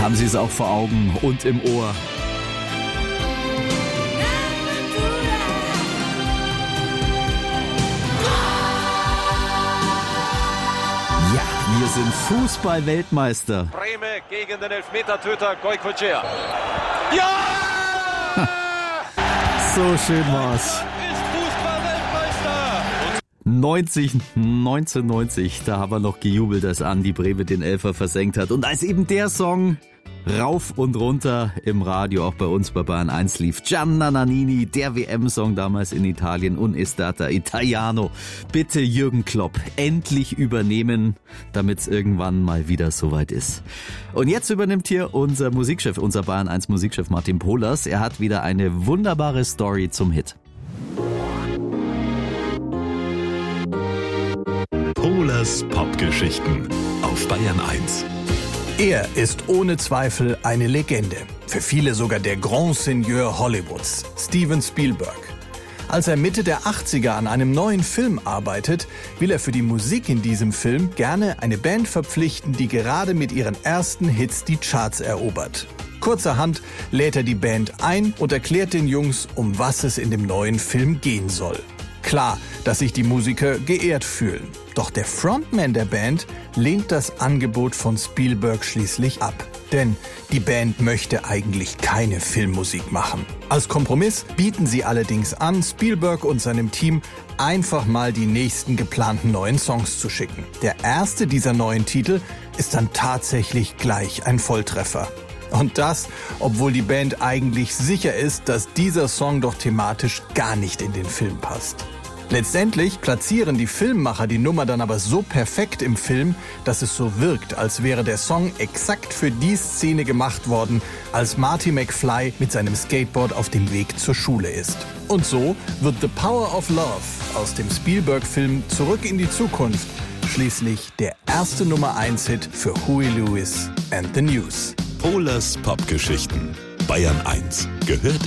Haben Sie es auch vor Augen und im Ohr? Ja, wir sind Fußball-Weltmeister. Breme gegen den Elfmetertöter Goycochea. Ja! So schön war's. Ist Fußball-Weltmeister! 1990, da haben wir noch gejubelt, als Andi Brehme den Elfer versenkt hat. Und als eben der Song rauf und runter im Radio, auch bei uns bei Bayern 1 lief. Gianna Nannini, der WM-Song damals in Italien, Un Estate Italiano. Bitte Jürgen Klopp endlich übernehmen, damit es irgendwann mal wieder soweit ist. Und jetzt übernimmt hier unser Musikchef, unser Bayern 1 Musikchef Martin Pohlers. Er hat wieder eine wunderbare Story zum Hit. Pohlers Popgeschichten auf Bayern 1. Er ist ohne Zweifel eine Legende. Für viele sogar der Grand Seigneur Hollywoods, Steven Spielberg. Als er Mitte der 80er an einem neuen Film arbeitet, will er für die Musik in diesem Film gerne eine Band verpflichten, die gerade mit ihren ersten Hits die Charts erobert. Kurzerhand lädt er die Band ein und erklärt den Jungs, um was es in dem neuen Film gehen soll. Klar, dass sich die Musiker geehrt fühlen. Doch der Frontman der Band lehnt das Angebot von Spielberg schließlich ab. Denn die Band möchte eigentlich keine Filmmusik machen. Als Kompromiss bieten sie allerdings an, Spielberg und seinem Team einfach mal die nächsten geplanten neuen Songs zu schicken. Der erste dieser neuen Titel ist dann tatsächlich gleich ein Volltreffer. Und das, obwohl die Band eigentlich sicher ist, dass dieser Song doch thematisch gar nicht in den Film passt. Letztendlich platzieren die Filmemacher die Nummer dann aber so perfekt im Film, dass es so wirkt, als wäre der Song exakt für die Szene gemacht worden, als Marty McFly mit seinem Skateboard auf dem Weg zur Schule ist. Und so wird The Power of Love aus dem Spielberg-Film Zurück in die Zukunft schließlich der erste Nummer-1-Hit für Huey Lewis and the News. Pohlers Popgeschichten. Bayern 1 gehört